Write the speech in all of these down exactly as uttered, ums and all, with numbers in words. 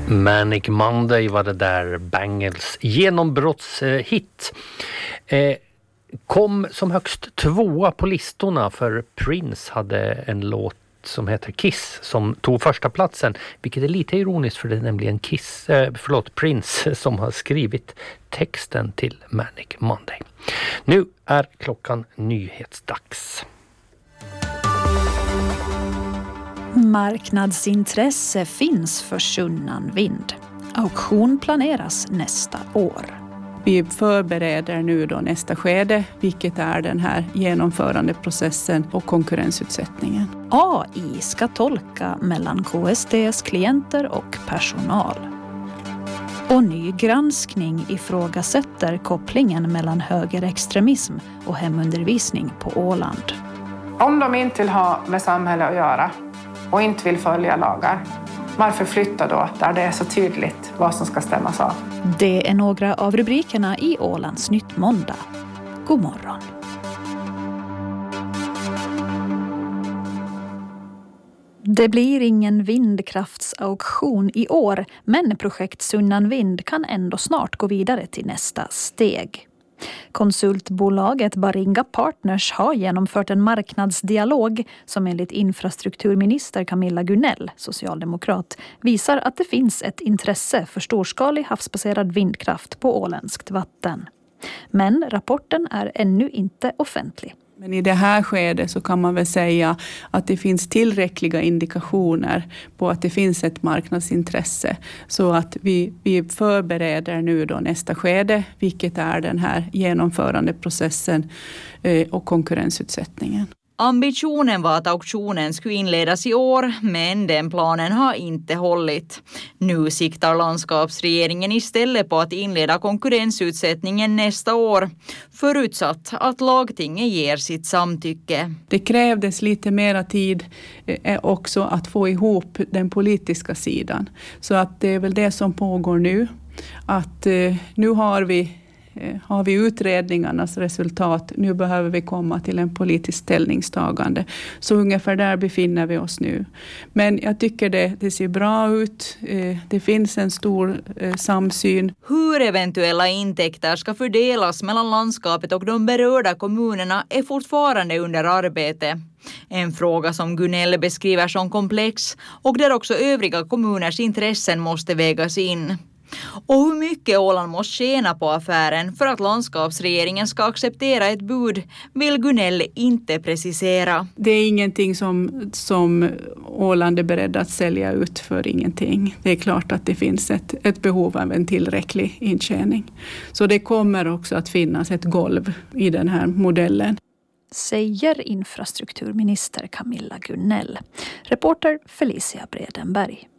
Manic Monday var det där, Bangles genombrottshit. Eh, kom som högst tvåa på listorna, för Prince hade en låt som heter Kiss som tog första platsen, vilket är lite ironiskt för det är nämligen Kiss, eh, förlåt, Prince som har skrivit texten till Manic Monday. Nu är klockan nyhetsdags. Marknadsintresse finns för Sunnan Vind. Auktion planeras nästa år. Vi förbereder nu då nästa skede, vilket är den här genomförandeprocessen och konkurrensutsättningen. A I ska tolka mellan K S T:s klienter och personal. Och ny granskning ifrågasätter kopplingen mellan högerextremism och hemundervisning på Åland. Om de inte vill ha med samhället att göra och inte vill följa lagar, varför flytta då där det är så tydligt vad som ska stämmas av? Det är några av rubrikerna i Ålands Nytt måndag. God morgon. Det blir ingen vindkraftsauktion i år, men projekt Sunnan Vind kan ändå snart gå vidare till nästa steg. Konsultbolaget Baringa Partners har genomfört en marknadsdialog som enligt infrastrukturminister Camilla Gunnell, socialdemokrat, visar att det finns ett intresse för storskalig havsbaserad vindkraft på åländskt vatten. Men rapporten är ännu inte offentlig. Men i det här skedet så kan man väl säga att det finns tillräckliga indikationer på att det finns ett marknadsintresse. Så att vi, vi förbereder nu då nästa skede, vilket är den här genomförandeprocessen eh, och konkurrensutsättningen. Ambitionen var att auktionen skulle inledas i år, men den planen har inte hållit. Nu siktar landskapsregeringen istället på att inleda konkurrensutsättningen nästa år, förutsatt att lagtinget ger sitt samtycke. Det krävdes lite mera tid eh, också att få ihop den politiska sidan. Så att det är väl det som pågår nu. Att eh, nu har vi Har vi utredningarnas resultat, nu behöver vi komma till en politisk ställningstagande. Så ungefär där befinner vi oss nu. Men jag tycker det, det ser bra ut. Det finns en stor samsyn. Hur eventuella intäkter ska fördelas mellan landskapet och de berörda kommunerna är fortfarande under arbete. En fråga som Gunnell beskriver som komplex och där också övriga kommuners intressen måste vägas in. Och hur mycket Åland måste tjäna på affären för att landskapsregeringen ska acceptera ett bud vill Gunnell inte precisera. Det är ingenting som, som Åland är beredd att sälja ut för ingenting. Det är klart att det finns ett, ett behov av en tillräcklig intjäning. Så det kommer också att finnas ett golv i den här modellen. Säger infrastrukturminister Camilla Gunnell. Reporter Felicia Bredenberg.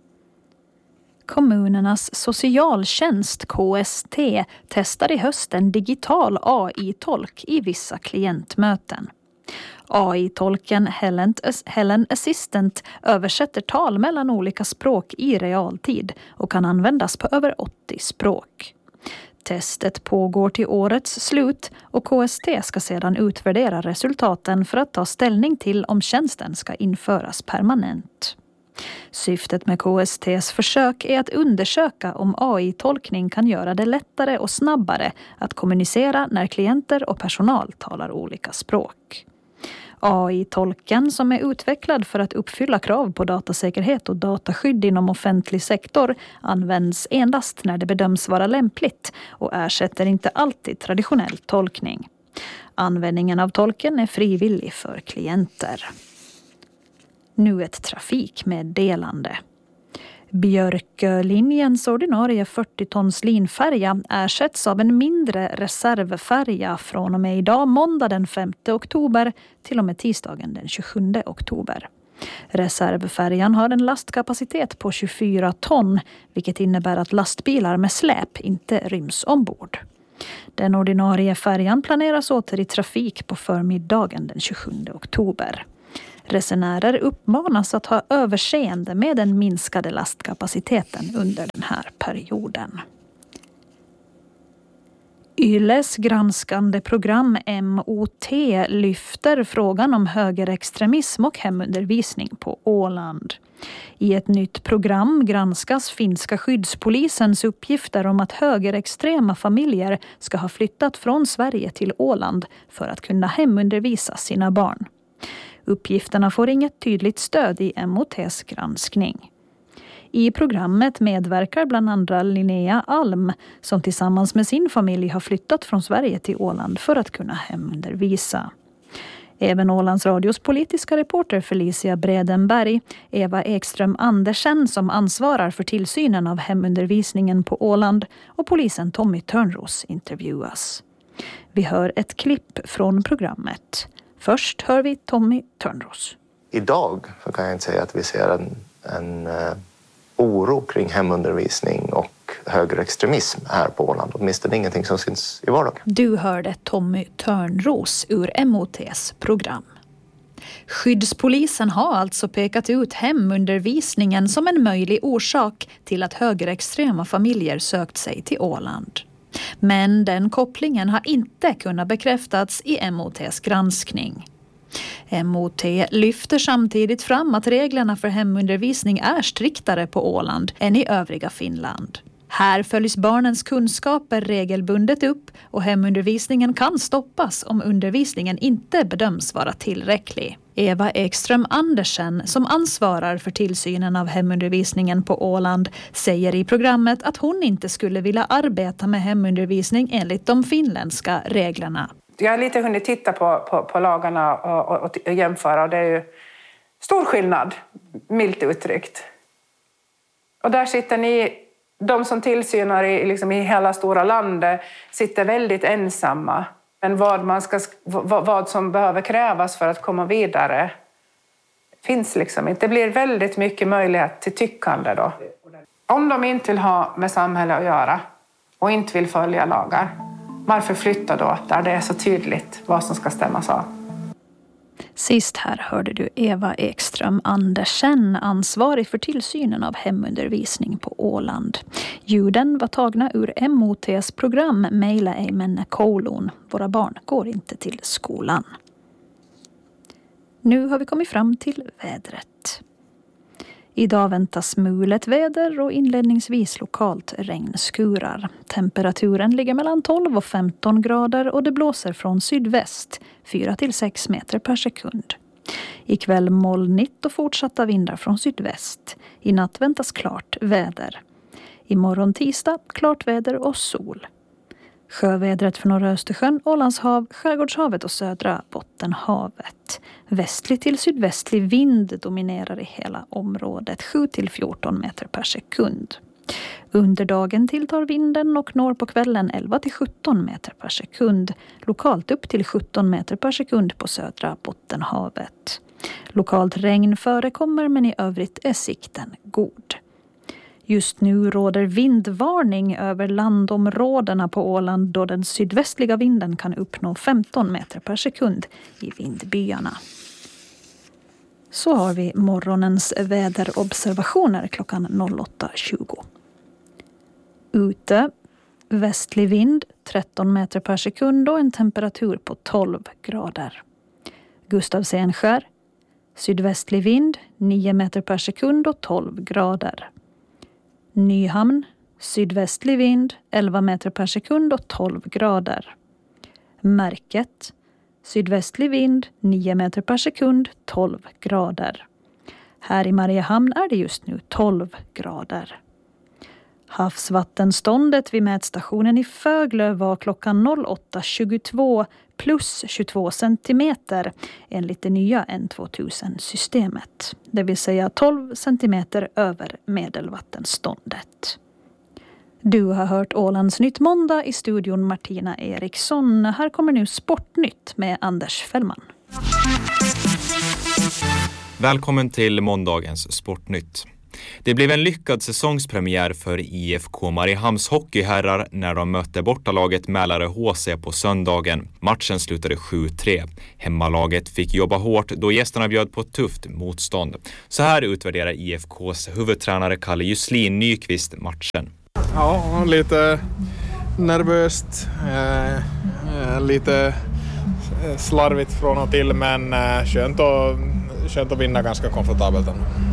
Kommunernas socialtjänst K S T testar i hösten digital A I-tolk i vissa klientmöten. A I-tolken Helen Assistant översätter tal mellan olika språk i realtid och kan användas på över åttio språk. Testet pågår till årets slut och K S T ska sedan utvärdera resultaten för att ta ställning till om tjänsten ska införas permanent. Syftet med K S T:s försök är att undersöka om A I-tolkning kan göra det lättare och snabbare att kommunicera när klienter och personal talar olika språk. A I-tolken, som är utvecklad för att uppfylla krav på datasäkerhet och dataskydd inom offentlig sektor, används endast när det bedöms vara lämpligt och ersätter inte alltid traditionell tolkning. Användningen av tolken är frivillig för klienter. Nu ett trafikmeddelande. Björkölinjens ordinarie fyrtio tons linfärja ersätts av en mindre reservfärja från och med idag måndag den femte oktober till och med tisdagen den tjugosjunde oktober. Reservfärjan har en lastkapacitet på tjugofyra ton, vilket innebär att lastbilar med släp inte ryms ombord. Den ordinarie färjan planeras åter i trafik på förmiddagen den tjugosjunde oktober. Resenärer uppmanas att ha överseende med den minskade lastkapaciteten under den här perioden. Yles granskande program M O T lyfter frågan om högerextremism och hemundervisning på Åland. I ett nytt program granskas finska skyddspolisens uppgifter om att högerextrema familjer ska ha flyttat från Sverige till Åland för att kunna hemundervisa sina barn. Uppgifterna får inget tydligt stöd i M O T:s granskning. I programmet medverkar bland andra Linnea Alm som tillsammans med sin familj har flyttat från Sverige till Åland för att kunna hemundervisa. Även Ålands radios politiska reporter Felicia Bredenberg, Eva Ekström Andersen som ansvarar för tillsynen av hemundervisningen på Åland och polisen Tommy Törnros intervjuas. Vi hör ett klipp från programmet. Först hör vi Tommy Törnros. Idag kan jag inte säga att vi ser en, en uh, oro kring hemundervisning och högerextremism här på Åland. Åtminstone ingenting som syns i vardagen. Du hörde Tommy Törnros ur M O T:s program. Skyddspolisen har alltså pekat ut hemundervisningen som en möjlig orsak till att högerextrema familjer sökt sig till Åland. Men den kopplingen har inte kunnat bekräftats i M O T:s granskning. M O T lyfter samtidigt fram att reglerna för hemundervisning är striktare på Åland än i övriga Finland. Här följs barnens kunskaper regelbundet upp och hemundervisningen kan stoppas om undervisningen inte bedöms vara tillräcklig. Eva Ekström Andersen, som ansvarar för tillsynen av hemundervisningen på Åland, säger i programmet att hon inte skulle vilja arbeta med hemundervisning enligt de finländska reglerna. Jag har lite hunnit titta på, på, på lagarna och, och, och jämföra, och det är ju stor skillnad, milt uttryckt. Och där sitter ni, de som tillsynar i, liksom i hela stora landet, sitter väldigt ensamma. Men vad, man ska, vad, vad som behöver krävas för att komma vidare finns liksom inte. Det blir väldigt mycket möjlighet till tyckande då. Om de inte vill ha med samhället att göra och inte vill följa lagar, varför flytta då där det är så tydligt vad som ska stämmas av? Sist här hörde du Eva Ekström Andersen, ansvarig för tillsynen av hemundervisning på Åland. Ljuden var tagna ur M O T:s program Meillä ei mennä kouluun. Våra barn går inte till skolan. Nu har vi kommit fram till vädret. Idag väntas mulet väder och inledningsvis lokalt regnskurar. Temperaturen ligger mellan tolv och femton grader och det blåser från sydväst, fyra till sex meter per sekund. Ikväll molnigt och fortsatta vindar från sydväst. I natt väntas klart väder. Imorgon tisdag klart väder och sol. Sjövädret för norra Östersjön, Ålandshav, Skärgårdshavet och södra Bottenhavet. Västlig till sydvästlig vind dominerar i hela området, sju till fjorton meter per sekund. Under dagen tilltar vinden och når på kvällen elva till sjutton meter per sekund. Lokalt upp till sjutton meter per sekund på södra Bottenhavet. Lokalt regn förekommer men i övrigt är sikten god. Just nu råder vindvarning över landområdena på Åland då den sydvästliga vinden kan uppnå femton meter per sekund i vindbyarna. Så har vi morgonens väderobservationer klockan åtta tjugo. Ute, västlig vind tretton meter per sekund och en temperatur på tolv grader. Gustavsenskär, sydvästlig vind nio meter per sekund och tolv grader. Nyhamn, sydvästlig vind elva meter per sekund och tolv grader. Märket, sydvästlig vind nio meter per sekund, tolv grader. Här i Mariehamn är det just nu tolv grader. Havsvattenståndet vid mätstationen i Föglö var klockan åtta tjugotvå plus tjugotvå centimeter enligt det nya N tvåtusen-systemet. Det vill säga tolv centimeter över medelvattenståndet. Du har hört Ålands Nytt måndag i studion Martina Eriksson. Här kommer nu Sportnytt med Anders Fällman. Välkommen till måndagens Sportnytt. Det blev en lyckad säsongspremiär för I F K Mariehamns hockeyherrar när de mötte bortalaget Mälare H C på söndagen. Matchen slutade sju tre. Hemmalaget fick jobba hårt då gästerna bjöd på ett tufft motstånd. Så här utvärderar I F K:s huvudtränare Kalle Juslin Nyqvist matchen. Ja, lite nervöst, eh, lite slarvigt från och till, men eh, skönt, att, skönt att vinna ganska komfortabelt.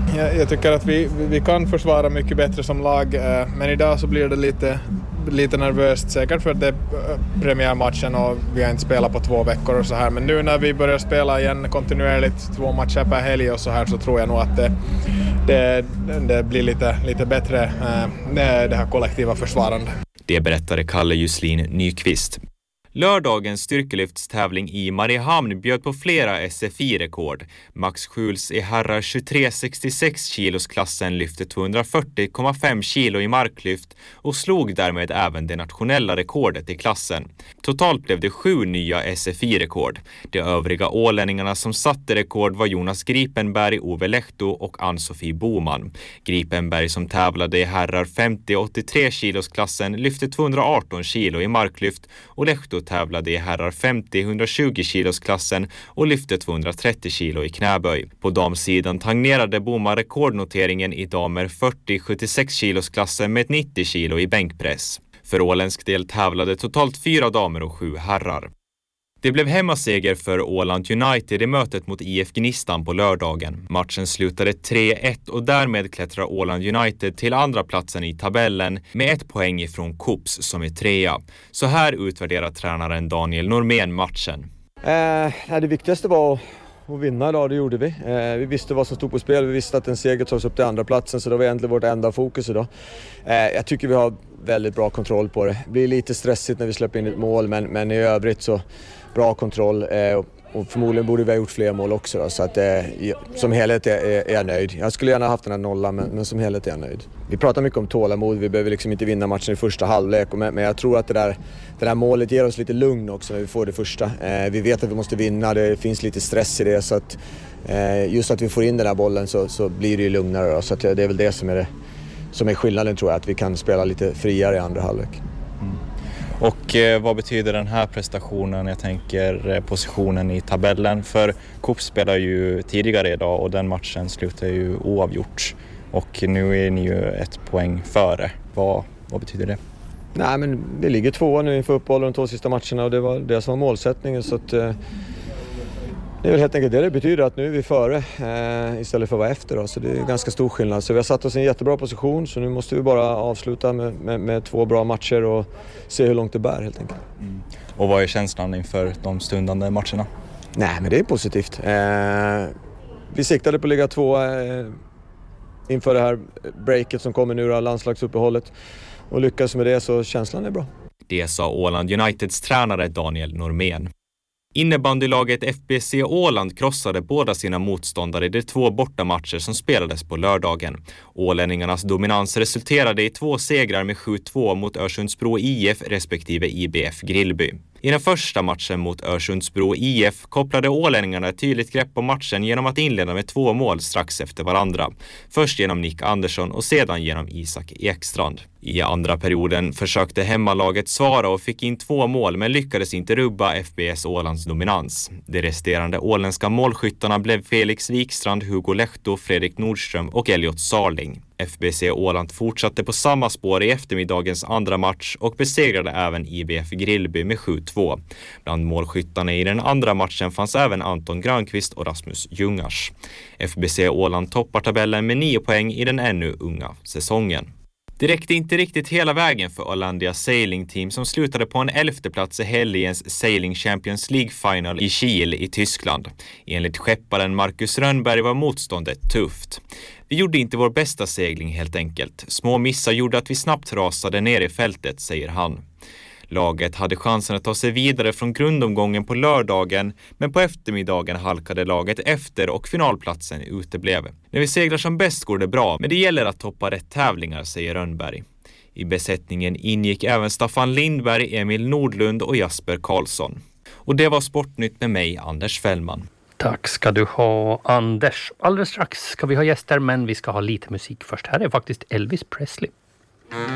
Jag, jag tycker att vi, vi kan försvara mycket bättre som lag, men idag så blir det lite, lite nervöst, säkert för att det är premiärmatchen och vi har inte spelat på två veckor och så här. Men nu när vi börjar spela igen kontinuerligt, två matcher per helg och så här, så tror jag nog att det, det, det blir lite, lite bättre, det här kollektiva försvarande. Det berättade Kalle Juslin Nyqvist. Lördagens styrkelyftstävling i Mariehamn bjöd på flera S F I-rekord. Max Schultz i herrar tjugotre sextiosex kilos klassen lyfte tvåhundrafyrtio komma fem kilo i marklyft och slog därmed även det nationella rekordet i klassen. Totalt blev det sju nya S F I-rekord. De övriga ålänningarna som satte rekord var Jonas Gripenberg, Ove Lehto och Ann-Sofie Boman. Gripenberg, som tävlade i herrar femtio åttiotre kilos klassen, lyfte tvåhundraarton kilo i marklyft och Lehto tävlade i herrar femtio hundratjugo kilos klassen och lyfte tvåhundratrettio kilo i knäböj. På damsidan tangerade Boman rekordnoteringen i damer fyrtio sjuttiosex kilos klassen med nittio kilo i bänkpress. För åländsk del tävlade totalt fyra damer och sju herrar. Det blev hemmaseger för Åland United i mötet mot I F Gnistan på lördagen. Matchen slutade tre ett och därmed klättrar Åland United till andra platsen i tabellen med ett poäng ifrån Kops som är trea. Så här utvärderar tränaren Daniel Normén matchen. Eh, det viktigaste var att, att vinna idag, det gjorde vi. Eh, vi visste vad som stod på spel, vi visste att en seger tar oss upp till andra platsen, så det var egentligen vårt enda fokus idag. Eh, jag tycker vi har väldigt bra kontroll på det. Det blir lite stressigt när vi släpper in ett mål, men, men i övrigt så bra kontroll, eh, och förmodligen borde vi ha gjort fler mål också då, så att eh, som helhet är, är, är jag nöjd. Jag skulle gärna haft den här nollan, men, men som helhet är jag nöjd. Vi pratar mycket om tålamod, vi behöver liksom inte vinna matchen i första halvlek, men, men jag tror att det där, det där målet ger oss lite lugn också när vi får det första. Eh, vi vet att vi måste vinna, det finns lite stress i det, så att eh, just att vi får in den här bollen så, så blir det ju lugnare då, så att det är väl det som är, det, som är skillnaden, tror jag, att vi kan spela lite friare i andra halvlek. Mm. Och eh, vad betyder den här prestationen? Jag tänker eh, positionen i tabellen. För Kops spelar ju tidigare idag och den matchen slutar ju oavgjort. Och nu är ni ju ett poäng före. Vad, vad betyder det? Nej, men vi ligger tvåa nu inför uppehåll de två sista matcherna och det var det som var målsättningen. Så att, eh, det är väl helt enkelt det det betyder, att nu är vi före eh, istället för att vara efter. Då. Så det är ganska stor skillnad. Så vi har satt oss i en jättebra position, så nu måste vi bara avsluta med, med, med två bra matcher och se hur långt det bär helt enkelt. Mm. Och vad är känslan inför de stundande matcherna? Nej, men det är positivt. Eh, vi siktade på att ligga två eh, inför det här breaket som kommer nu, landslagsuppehållet. Och lyckas med det, så känslan är bra. Det sa Åland Uniteds tränare Daniel Normén. Innebandylaget F B C Åland krossade båda sina motståndare i de två bortamatcher som spelades på lördagen. Ålänningarnas dominans resulterade i två segrar med sju två mot Örsundsbro I F respektive I B F Grillby. I den första matchen mot Örsundsbro I F kopplade ålänningarna ett tydligt grepp på matchen genom att inleda med två mål strax efter varandra. Först genom Nick Andersson och sedan genom Isak Ekstrand. I andra perioden försökte hemmalaget svara och fick in två mål, men lyckades inte rubba F B S Ålands dominans. De resterande åländska målskyttarna blev Felix Wikstrand, Hugo Lehto, Fredrik Nordström och Elliot Sarling. F B C Åland fortsatte på samma spår i eftermiddagens andra match och besegrade även I B F Grillby med sju två. Bland målskyttarna i den andra matchen fanns även Anton Granqvist och Rasmus Ljungars. F B C Åland toppar tabellen med nio poäng i den ännu unga säsongen. Det räckte inte riktigt hela vägen för Ålandia Sailing Team som slutade på en elfte plats i helgens Sailing Champions League Final i Kiel i Tyskland. Enligt skepparen Marcus Rönnberg var motståndet tufft. Vi gjorde inte vår bästa segling helt enkelt. Små missar gjorde att vi snabbt rasade ner i fältet, säger han. Laget hade chansen att ta sig vidare från grundomgången på lördagen, men på eftermiddagen halkade laget efter och finalplatsen uteblev. När vi seglar som bäst går det bra, men det gäller att toppa rätt tävlingar, säger Rönnberg. I besättningen ingick även Staffan Lindberg, Emil Nordlund och Jasper Karlsson. Och det var Sportnytt med mig, Anders Fällman. Tack ska du ha, Anders. Alldeles strax ska vi ha gäster, men vi ska ha lite musik först. Här är faktiskt Elvis Presley.